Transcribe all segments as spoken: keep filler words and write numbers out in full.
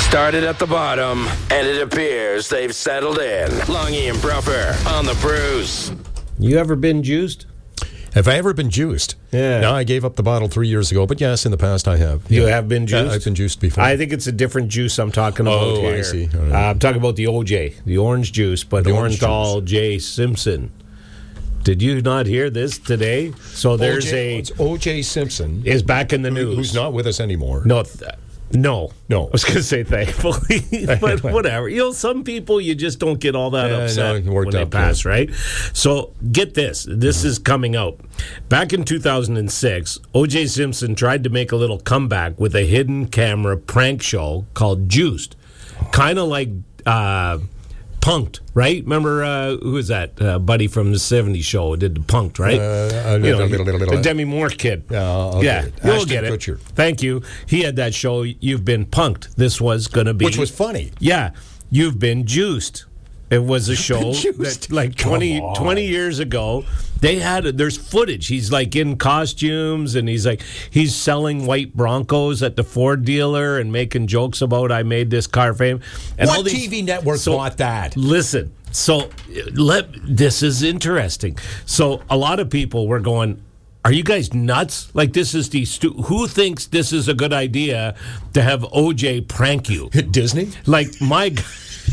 Started at the bottom, and it appears they've settled in. Longy and Bruffer on the Bruce. You ever been juiced? Have I ever been juiced? Yeah. No, I gave up the bottle three years ago, but yes, in the past I have. You yeah. have been juiced? Uh, I've been juiced before. I think it's a different juice I'm talking about Oh, here. I see. All Uh, right. I'm talking about the O J, the orange juice, but The orange Orenthal J. Simpson. Did you not hear this today? So there's O J, a... it's O J Simpson. is back in the who- news. Who's not with us anymore. No, th- no. No. I was going to say thankfully, but whatever. You know, some people, you just don't get all that Yeah, upset no, it worked when they out pass, good. right? So get this. This is coming out. Back in two thousand six, O J Simpson tried to make a little comeback with a hidden camera prank show called Juiced. Kind of like... Uh, Punked, right? Remember, uh, who was that? Uh, buddy from the seventies show did the Punked, right? Uh, You know, little, little, little, the Demi Moore kid. Yeah, I'll yeah, get it. you'll Ashton get it. Kutcher. Thank you. He had that show, You've Been Punked. This was going to be... Which was funny. Yeah, You've Been Juiced. It was a show juiced. that, like Come twenty, on. twenty years ago, they had, there's footage. He's like in costumes and he's like, he's selling white Broncos at the Ford dealer and making jokes about, I made this car fame. And all What these, T V network so- bought that? Listen, so let this is interesting. So a lot of people were going, are you guys nuts? Like this is the stu- who thinks this is a good idea to have O J prank you? Disney? Like my, g-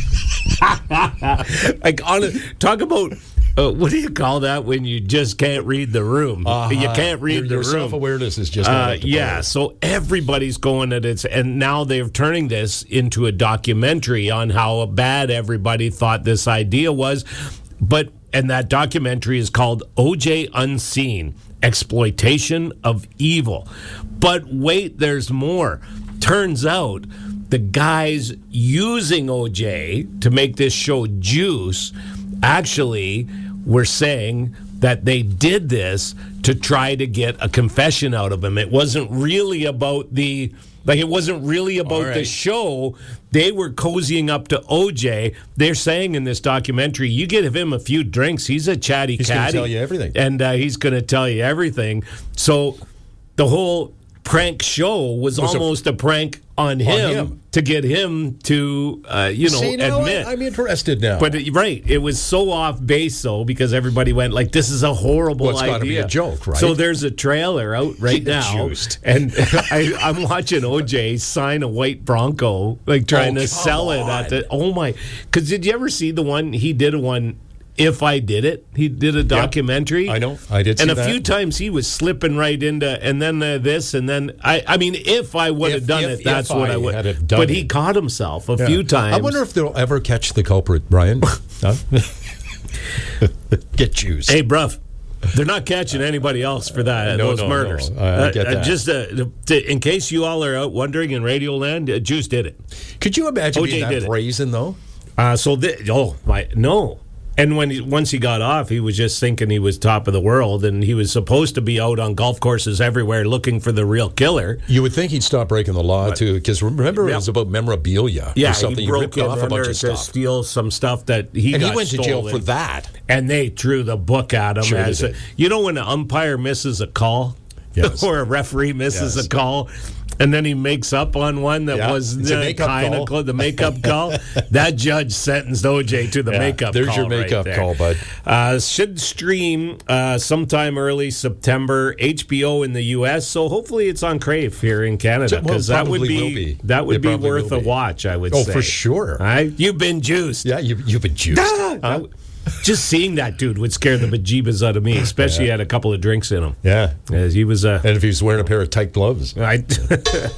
like on a, talk about. Uh, what do you call that when you just can't read the room? Uh-huh. You can't read your, the your room. self-awareness is just not Uh, up to yeah, par. so everybody's going at it, and now they're turning this into a documentary on how bad everybody thought this idea was. But and that documentary is called O J Unseen: Exploitation of Evil. But wait, there's more. Turns out the guys using O J to make this show Juice actually were saying that they did this to try to get a confession out of him. It wasn't really about the like it wasn't really about All right. the show. They were cozying up to O J. They're saying in this documentary, you give him a few drinks, he's a chatty He's gonna catty. tell you everything. And uh, he's going to tell you everything. So the whole prank show was, Was a- almost a, prank on him, him. to get him to, uh, you know, See, now admit. I, I'm interested now. But it- right, it was so off base though because everybody went like, "This is a horrible Well, it's idea." gotta be a joke, right? So there's a trailer out right now, Juiced. and I, I'm watching O J sign a white Bronco, like trying Oh, to come sell it at the. Oh my! Because did you ever see the one he did? A one. If I Did It, he did a documentary. I know. I did see and a that. few times he was slipping right into, and then uh, this, and then I. I mean, if I would have If- done if- it, that's if what I I would. had have done But he it. caught himself a Yeah. few times. I wonder if they'll ever catch the culprit, Brian. Huh? Get juice. Hey, bruv, they're not catching anybody else for that. No, those no, murders. no. I- I get that. Just uh, to, in case you all are out wondering in Radio Land, uh, Juice did it. Could you imagine O J being did that it. brazen, though? Uh, so thi- oh my no. And when he, once he got off, he was just thinking he was top of the world, and he was supposed to be out on golf courses everywhere looking for the real killer. You would think he'd stop breaking the law, too, because remember it Yep. was about memorabilia Yeah, or something. he He, broke ripped in off a bunch under of to stuff. steal some stuff that he And got he went to jail stolen. for that. And they threw the book at him. Sure they as a, did. you know when an umpire misses a call, Yes. or a referee misses Yes. a call, and then he makes up on one that Yeah, was it's a makeup kind call. of the makeup call. That judge sentenced O J to the Yeah, makeup there's call. your makeup right there. call, bud. Uh, should stream uh, sometime early September. H B O in the U S, so hopefully it's on Crave here in Canada, Well, because that would probably be, will be. that would It be probably worth will a be. watch. I would Oh, say for sure. All right? You've been juiced. Yeah, you, you've been juiced. Ah! Huh? Just seeing that dude would scare the bejeebas out of me, especially he had a couple of drinks in him. Yeah. As he was a. And if he was wearing a pair of tight gloves. I,